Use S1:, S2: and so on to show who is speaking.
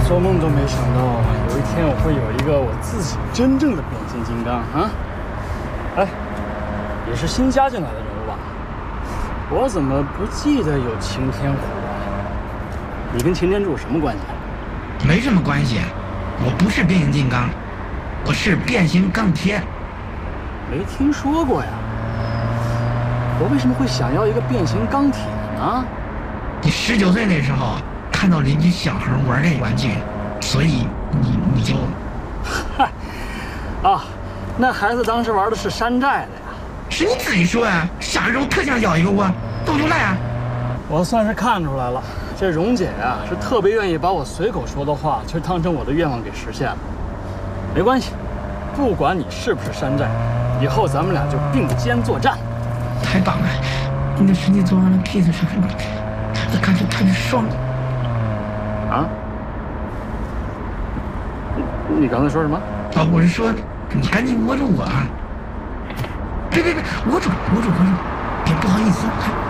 S1: 做梦都没想到，有一天我会有一个我自己真正的变形金刚啊！哎，也是新加进来的人物吧？我怎么不记得有擎天虎啊？你跟擎天柱什么关系？
S2: 没什么关系，我不是变形金刚，我是变形钢铁。
S1: 没听说过呀。我为什么会想要一个变形钢铁呢？
S2: 你19岁那时候看到邻居小孩玩这玩具，所以你就，
S1: 嗨，啊，那孩子当时玩的是山寨的呀。
S2: 是你自己说呀，小时候特想要一个我，都出来啊。
S1: 我算是看出来了，这蓉姐呀是特别愿意把我随口说的话，就当成我的愿望给实现了。没关系，不管你是不是山寨，以后咱们俩就并肩作战。
S2: 太棒了！你的身体坐上了屁股上，这感觉特别爽。
S1: 啊？你刚才说什么？
S2: 啊，我是说，你赶紧握住我啊！别，握住，别不好意思。